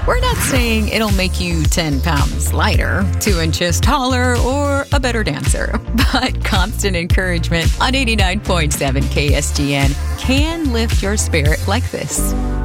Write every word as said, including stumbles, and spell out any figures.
We're not saying it'll make you ten pounds lighter, two inches taller, or a better dancer, but constant encouragement on eighty-nine point seven K S G N can lift your spirit like this.